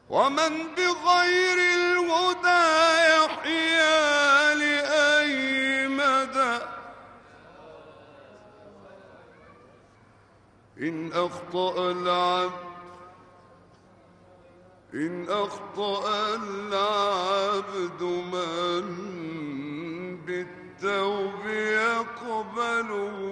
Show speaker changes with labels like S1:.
S1: ومن بغير الهدى يحيا لأي مدى. إن أخطأ العبد من بالتوب يقبل